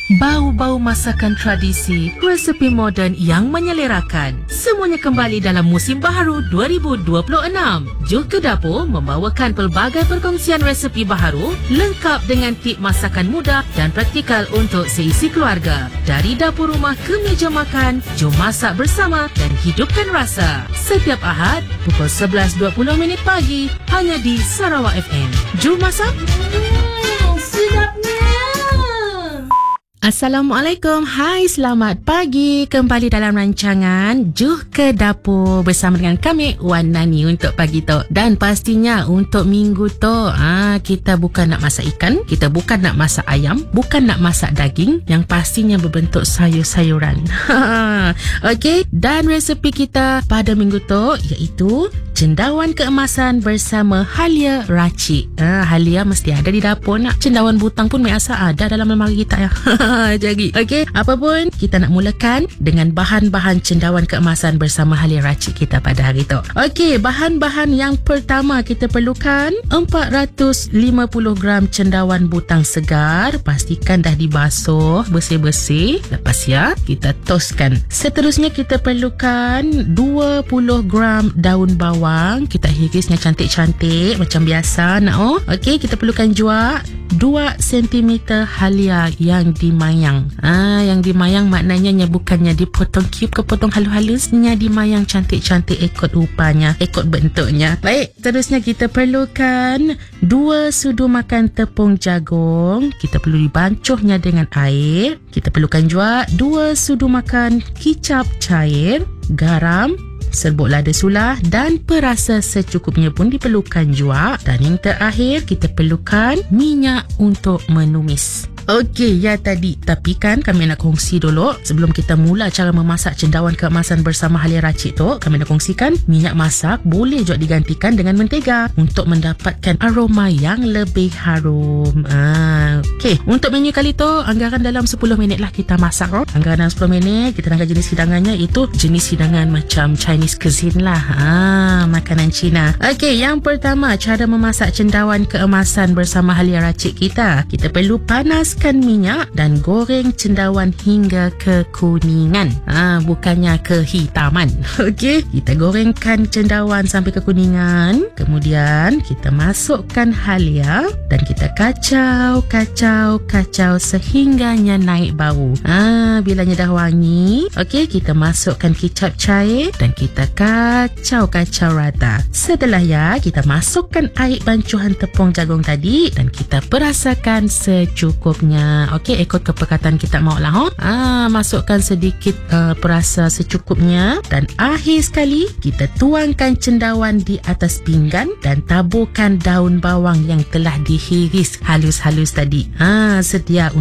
Bau-bau masakan tradisi, resepi moden yang menyelerakan. Semuanya kembali dalam musim baharu 2026. Juh ke Dapur membawakan pelbagai perkongsian resepi baharu lengkap dengan tip masakan mudah dan praktikal untuk seisi keluarga. Dari dapur rumah ke meja makan, jom masak bersama dan hidupkan rasa. Setiap Ahad pukul 11.20 pagi hanya di Sarawak FM. Jom masak. Sedapnya. Assalamualaikum. Hai, selamat pagi. Kembali dalam rancangan Juh ke Dapur bersama dengan kami Wan Nani untuk pagi tu. Dan pastinya untuk minggu tu kita bukan nak masak ikan, kita bukan nak masak ayam, bukan nak masak daging, yang pastinya berbentuk sayur-sayuran. Okey, dan resepi kita pada minggu tu iaitu cendawan keemasan bersama halia racik. Halia mesti ada di dapur nak. Cendawan butang pun biasa ada dalam lemari kita ya. Jadi, okey, apa pun kita nak mulakan dengan bahan-bahan cendawan keemasan bersama halia racik kita pada hari tu. Okey, bahan-bahan yang pertama kita perlukan 450 gram cendawan butang segar. Pastikan dah dibasuh bersih-bersih. Lepas ya, kita toskan. Seterusnya kita perlukan 20 gram daun bawang. Kita hirisnya cantik-cantik macam biasa nak. Okey, kita perlukan juga 2 cm halia yang dimayang. Yang dimayang maknanya bukannya dipotong cube ke potong halus-halusnya, dimayang cantik-cantik ikut rupanya, ikut bentuknya. Baik, terusnya kita perlukan 2 sudu makan tepung jagung. Kita perlu dibancuhnya dengan air. Kita perlukan juga 2 sudu makan kicap cair, garam, serbuk lada sulah dan perasa secukupnya pun diperlukan juga. Dan yang terakhir kita perlukan minyak untuk menumis. Okey, ya tadi. Tapi kan kami nak kongsi dulu sebelum kita mula cara memasak cendawan keemasan bersama halia racik tu. Kami nak kongsikan minyak masak boleh juga digantikan dengan mentega untuk mendapatkan aroma yang lebih harum. Okey, untuk menu kali tu anggaran dalam 10 minit lah kita masak. Anggaran dalam 10 minit kita tangkap jenis hidangannya itu jenis hidangan macam Chinese cuisine lah. Makanan Cina. Okey, yang pertama cara memasak cendawan keemasan bersama halia racik kita. Kita perlu panas minyak dan goreng cendawan hingga kekuningan. Bukannya kehitaman. Okey, kita gorengkan cendawan sampai kekuningan. Kemudian kita masukkan halia dan kita kacau sehingganya naik bau. Bilanya dah wangi, okey, kita masukkan kicap cair dan kita kacau rata. Setelah ya, kita masukkan air bancuhan tepung jagung tadi dan kita perasakan secukupnya. Okey, ikut kepekatan kita mau lah. Masukkan sedikit perasa secukupnya dan akhir sekali kita tuangkan cendawan di atas pinggan dan taburkan daun bawang yang telah dihiris halus-halus tadi. Sedia